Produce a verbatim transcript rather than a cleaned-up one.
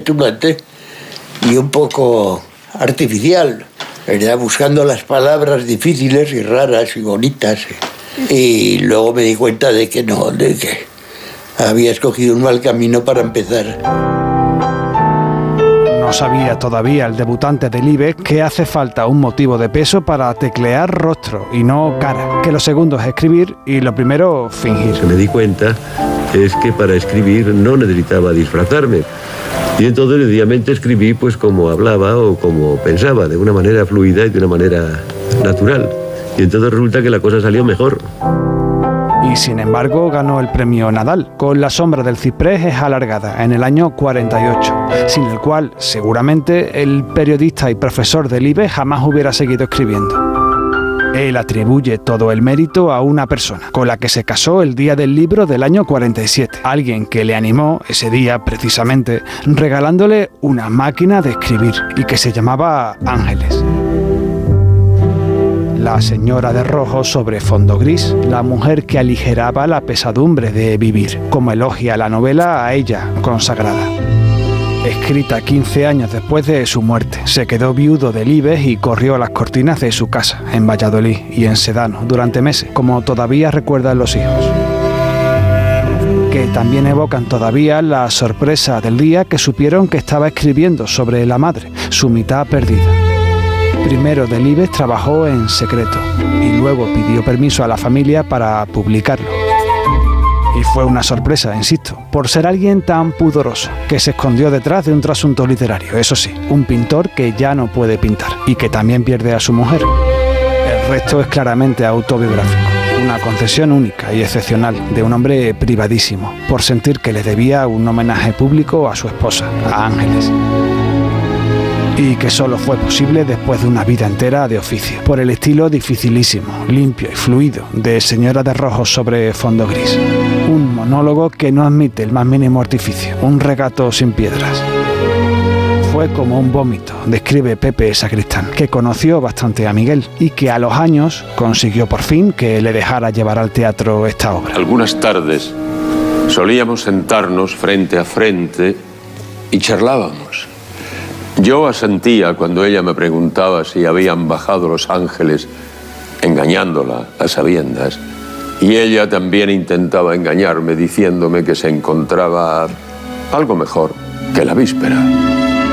petulante y un poco artificial, ¿verdad? Buscando las palabras difíciles y raras y bonitas. Y luego me di cuenta de que no, de que había escogido un mal camino para empezar. No sabía todavía el debutante del IBEX que hace falta un motivo de peso para teclear rostro y no cara, que lo segundo es escribir y lo primero fingir. Me di cuenta es que para escribir no necesitaba disfrazarme. Y entonces sencillamente escribí pues como hablaba o como pensaba, de una manera fluida y de una manera natural. Y entonces resulta que la cosa salió mejor. Y sin embargo ganó el premio Nadal, con La sombra del ciprés es alargada, en el año cuarenta y ocho, sin el cual seguramente el periodista y profesor del IBEX jamás hubiera seguido escribiendo. Él atribuye todo el mérito a una persona, con la que se casó el día del libro del año cuarenta y siete, alguien que le animó ese día precisamente, regalándole una máquina de escribir y que se llamaba Ángeles. La señora de rojo sobre fondo gris, la mujer que aligeraba la pesadumbre de vivir, como elogia la novela a ella consagrada. Escrita quince años después de su muerte, se quedó viudo del IBEX y corrió a las cortinas de su casa, en Valladolid y en Sedano, durante meses, como todavía recuerdan los hijos. Que también evocan todavía la sorpresa del día que supieron que estaba escribiendo sobre la madre, su mitad perdida. Primero del IBEX trabajó en secreto y luego pidió permiso a la familia para publicarlo. Y fue una sorpresa, insisto, por ser alguien tan pudoroso, que se escondió detrás de un trasunto literario. Eso sí, un pintor que ya no puede pintar y que también pierde a su mujer. El resto es claramente autobiográfico, una concesión única y excepcional de un hombre privadísimo, por sentir que le debía un homenaje público a su esposa, a Ángeles. Y que solo fue posible después de una vida entera de oficio, por el estilo dificilísimo, limpio y fluido de Señora de rojo sobre fondo gris. Un monólogo que no admite el más mínimo artificio, un regato sin piedras. Fue como un vómito, describe Pepe Sacristán, que conoció bastante a Miguel y que a los años consiguió por fin que le dejara llevar al teatro esta obra. Algunas tardes solíamos sentarnos frente a frente y charlábamos. Yo asentía cuando ella me preguntaba si habían bajado los ángeles, engañándola a sabiendas, y ella también intentaba engañarme diciéndome que se encontraba algo mejor que la víspera.